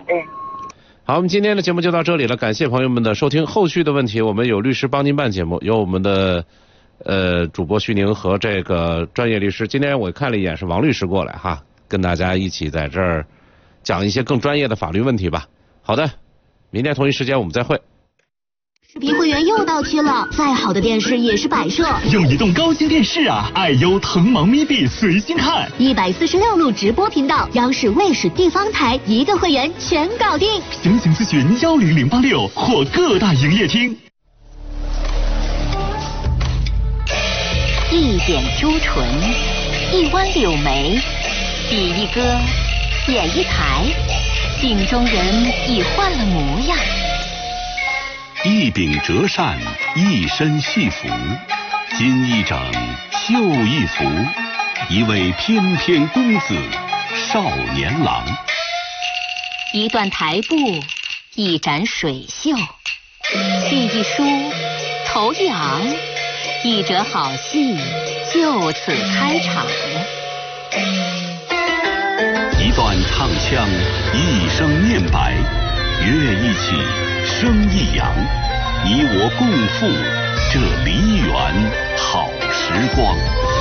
好，我们今天的节目就到这里了，感谢朋友们的收听。后续的问题，我们有律师帮您办节目，有我们的主播徐宁和这个专业律师。今天我看了一眼，是王律师过来哈，跟大家一起在这儿讲一些更专业的法律问题吧。好的，明天同一时间我们再会。 视频会员又到期了，再好的电视也是摆设。 用移动高清电视啊，爱优腾芒咪币随心看 ，146路直播频道，央视、卫视、地方台一个会员全搞定。 详情咨询10086或各大营业厅。 一点朱唇，一弯柳眉，比一歌，演一台，镜中人已换了模样。 一柄折扇，一身戏服，金一整，绣一幅，一位翩翩公子，少年郎。 一段台步，一展水袖，戏一舒，头一昂，一折好戏就此开场。 一段唱腔，一声念白，乐一起，声一扬，你我共赴这梨园好时光。